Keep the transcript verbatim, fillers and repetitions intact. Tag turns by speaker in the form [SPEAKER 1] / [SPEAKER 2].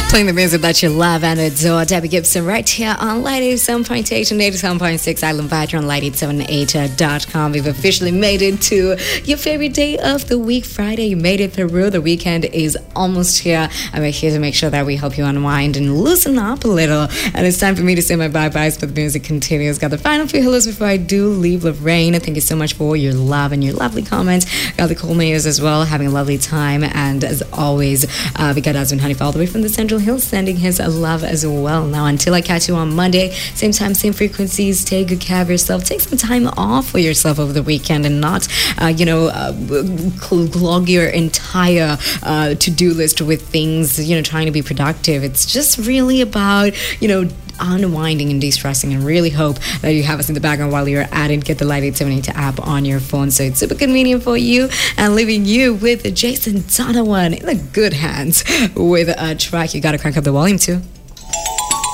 [SPEAKER 1] Playing the music that you love and adore. Debbie Gibson right here on Light eighty-seven point eight and eighty-seven point six Island Vibe on light eight seven eight dot com. We've officially made it to your favorite day of the week, Friday. You made it through. The weekend is almost here. And we're here to make sure that we help you unwind and loosen up a little. And it's time for me to say my bye-byes, but the music continues. Got the final few hellos before I do leave. Lorraine, thank you so much for your love and your lovely comments. Got the cool mayors as well, having a lovely time. And as always, uh, we got Aswin Honeyfall all the way from the Central Hills, sending his love as well. Now, until I catch you on Monday, same time, same frequencies, take good care of yourself. Take some time off for yourself over the weekend and not, uh, you know, uh, clog your entire uh, to-do list with things, you know, trying to be productive. It's just really about, you know, unwinding and de-stressing, and really hope that you have us in the background while you're at it. Get the Light eight seventy-eight app on your phone, so it's super convenient for you, and leaving you with Jason Donovan in the good hands with a track you gotta crank up the volume to.